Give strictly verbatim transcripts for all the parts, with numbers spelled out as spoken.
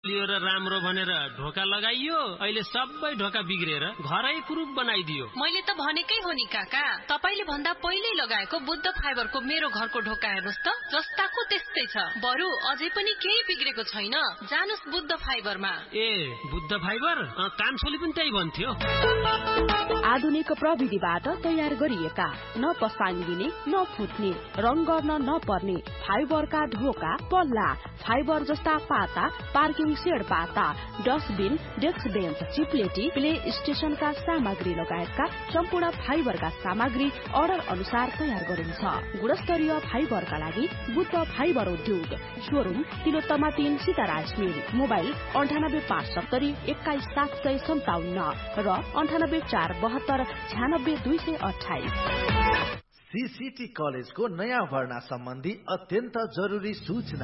लियो र राम्रो भनेर ढोका लगाइयो, अहिले सबै ढोका बिग्रेर घरै कुरूप बनाइदियो। मैले त भनेकै हो नि काका, तपाईले भन्दा पहिल्यै लगाएको बुद्ध फाइबरको मेरो घरको ढोका हेर्नुस् त, जस्ताको त्यस्तै छ। बरु अझै पनि केही बिग्रेको छैन। जानुस् बुद्ध फाइबरमा। ए बुद्ध फाइबर? कान्छोले पनि त्यही भन्थ्यो। आधुनिक प्रविधिबाट तयार गरिएका, न पसानी दिने न फुट्ने, रङ गर्न नपर्ने फाइबरका ढोका, पल्ला, फाइबर जस्ता पाता, पार्किङ सेड पाता, डस्टबिन, डेस्क बेन्च, चिप्लेटी, प्ले स्टेशनका सामग्री लगायतका सम्पूर्ण फाइबरका सामग्री अर्डर अनुसार तयार गरिन्छ। गुणस्तरीय फाइबरका लागि बुद्ध फाइबर उद्योग, शोरूम तिलोत्तमा तीन सीताराज मिल, मोबाइल अन्ठानब्बे पाँच सत्तरी एक्काइस सात सय सन्ताउन्न र अन्ठानब्बे चार बहत्तर छ्यानब्बे दुई सय अठाइस। सीसीटी कलेजको नयाँ भर्ना सम्बन्धी अत्यन्त जरुरी सूचना।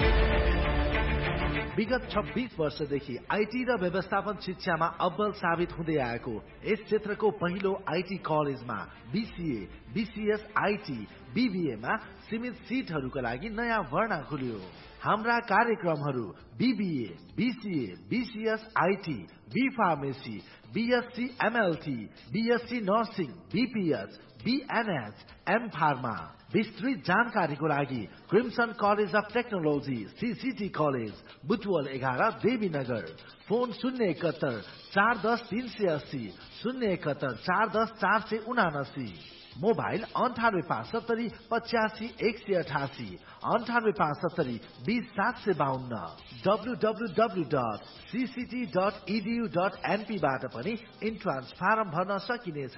विगत छब्बीस वर्षदेखि आईटी र व्यवस्थापन शिक्षामा अब्बल साबित हुँदै आएको यस क्षेत्रको पहिलो आईटी कलेजमा बीसीए, बीसीएस, आईटी, बीबीएमा सीमित सीटहरूका लागि नयाँ भर्ना खुल्यो। हाम्रा कार्यक्रमहरू BBA, BCA, BCS, IT, be pharmacy, BSc MLT, BSc nursing, BPH, बीएनएच, am pharma. विस्तृत जानकारीको लागि crimson college of technology CCT college, Butwal एघार, देवीनगर। फोन शून्य एकहत्तर चार दस तीन सय अस्सी, शून्य एकहत्तर चार दस चार सय उनासी। मोबाइल अन्ठानब्बे पाँच सत्तरी पचासी एक सय अठासी, अन्ठानब्बे पाँच सत्तरी बीस सात सय बाहन्न। W W W dot CCT dot edu dot NP बाट पनि इन्ट्रान्स फारम भर्न सकिनेछ।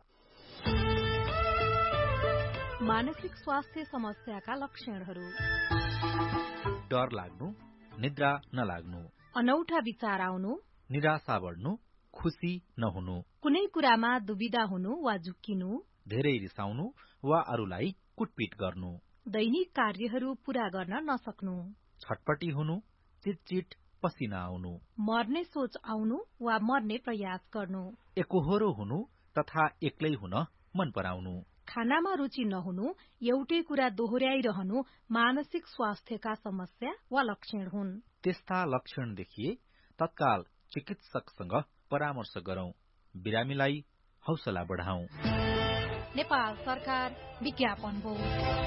मानसिक स्वास्थ्य समस्याका लक्षणहरू: डर लाग्नु, निद्रा नलाग्नु, अनौठा विचार आउनु, निराशा बढ्नु, खुशी नहुनु, कुनै कुरामा दुविधा हुनु वा झुक्किनु, धेरै रिसाउनु वा अरूलाई कुटपिट गर्नु, दैनिक कार्यहरू पूरा गर्न नसक्नु, छटपटी हुनु, चिटचिट पसिना आउनु, मर्ने सोच आउनु वा मर्ने प्रयास गर्नु, एकोहोरो हुनु तथा एक्लै हुन मन पराउनु, खानामा रुचि नहुनु, एउटै कुरा दोहोर्याइरहनु मानसिक स्वास्थ्यका समस्या वा लक्षण हुन्। त्यस्ता लक्षण देखिए तत्काल चिकित्सकसँग परामर्श गरौं। बिरामीलाई हौसला बढाउँ। नेपाल सरकार विज्ञापन बोर्ड।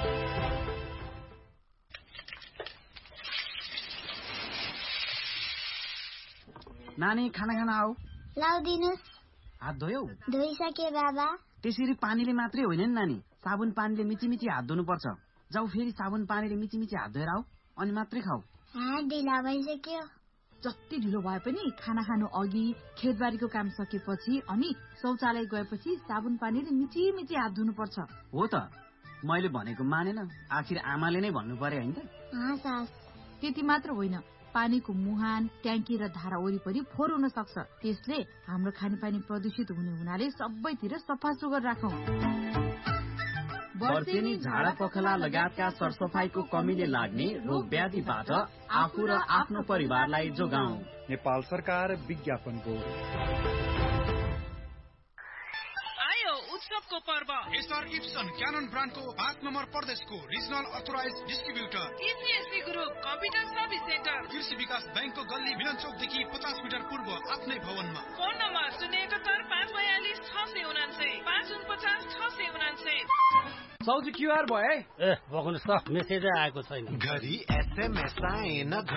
नानी खाना खाना आऊ। लाउदिनुस्। हात धोयौ? धोइसके बाबा। त्यसरी पानीले मात्रै होइन नि नानी, साबुन पानीले मिची मिची हात धुनु पर्छ। जाऊ फेरि साबुन पानीले मिची मिची हात धोएर आऊ अनि मात्रै खाऊ। हात ढिला भइसक्यो। जति ढिलो भए पनि खाना खानु अघि, खेतबारीको काम सकेपछि अनि शौचालय गएपछि साबुन पानीले मिची मिची हात धुनु पर्छ। हो त, मैले भनेको मानेन, आखिर आमाले नै भन्नु पर्यो हैन त? त्यति मात्र होइन, पानीको मुहान, ट्याङ्की र धारा वरिपरि फोहोर हुन सक्छ। त्यसले हाम्रो खानेपानी प्रदूषित हुने हुनाले सबैतिर सफा सुग्घर राखौं। वर्षेनी, झाडा पखला लगायतका सरसफाईको कमीले लाग्ने रोग व्याधिबाट आफू र आफ्नो परिवारलाई जोगाऊ। नेपाल सरकार विज्ञापन बोर्ड। उत्सवको पर्व एसआर इप्सन क्यानन ब्रान्डको पाँच नम्बर प्रदेशको regional authorise distributor इसिएससी group computer service centre, कृषि विकास बैंकको गल्ली मिलन चौकदेखि पचास मिटर पूर्व आफ्नै भवनमा। फोन नम्बर शून्य एकहत्तर पाँच बयालिस छ सय उनान्सय पाँच उनपचास छ सय उनान्सय। सौजी क्युआर भयो है? ए बग्नुहोस् त, मेसेजै आएको छैन। घरि एसएमएस आएन।